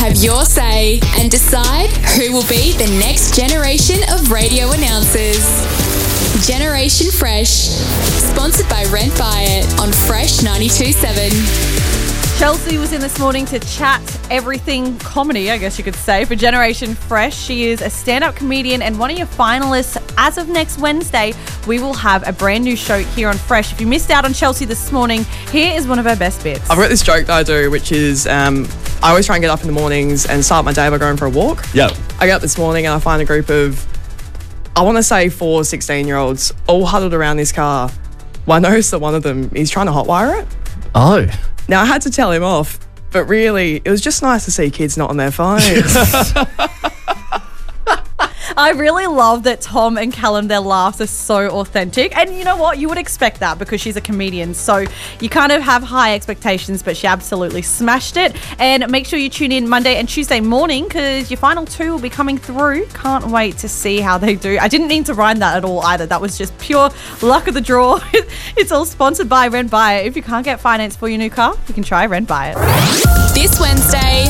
have your say and decide who will be the next generation of radio announcers. Generation Fresh, sponsored by Rent Buy It on Fresh 92.7. Chelsea was in this morning to chat everything comedy, I guess you could say, for Generation Fresh. She is a stand-up comedian and one of your finalists. As of next Wednesday, we will have a brand new show here on Fresh. If you missed out on Chelsea this morning, here is one of her best bits. I've got this joke that I do, which is I always try and get up in the mornings and start my day by going for a walk. Yep. I get up this morning and I find a group of, I want to say 4 16-year-olds all huddled around this car. Well, I noticed that one of them, he's trying to hotwire it. Oh. Now, I had to tell him off, but really, it was just nice to see kids not on their phones. I really love that Tom and Callum, their laughs are so authentic. And you know what? You would expect that because she's a comedian. So you kind of have high expectations, but she absolutely smashed it. And make sure you tune in Monday and Tuesday morning because your final 2 will be coming through. Can't wait to see how they do. I didn't mean to rhyme that at all either. That was just pure luck of the draw. It's all sponsored by Rent Buy It. If you can't get finance for your new car, you can try Rent Buy It. This Wednesday,